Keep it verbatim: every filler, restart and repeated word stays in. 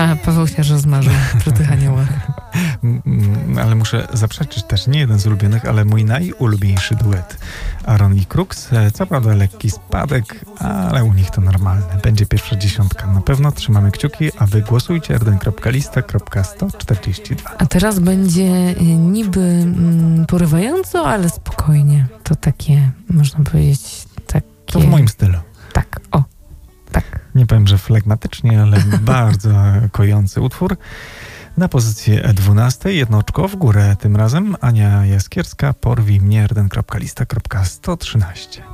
A Paweł się rozmarzył przy tych aniołach. Ale muszę zaprzeczyć też, nie jeden z ulubionych, ale mój najulubieńszy duet. Aaron i Crux. Co prawda lekki spadek, ale u nich to normalne. Będzie pierwsza dziesiątka. Na pewno trzymamy kciuki, a wy głosujcie r d n kropka lista kropka sto czterdzieści dwa. A teraz będzie niby mm, porywająco, ale spokojnie. To takie, można powiedzieć, takie... To w moim stylu. Tak, o, tak. Nie powiem, że flegmatycznie, ale bardzo kojący utwór. Na pozycję dwunastej, jedno oczko w górę tym razem, Ania Jaskierska, Porwij mnie, r d n kropka lista kropka sto trzynaście.